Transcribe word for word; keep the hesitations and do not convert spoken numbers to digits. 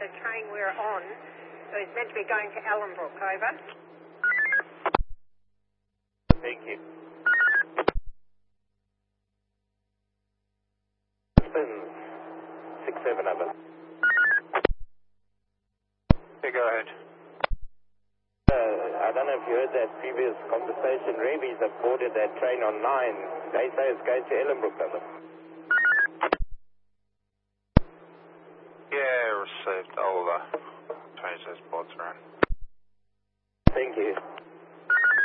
the train we're on. So he's meant to be going to Ellenbrook, over. Thank you. six seven over. Yeah, go ahead. Uh, I don't know if you heard that previous conversation. Rabies have boarded that train on nine. They say it's going to Ellenbrook, over. Yeah, received. I'll uh, change those boards around.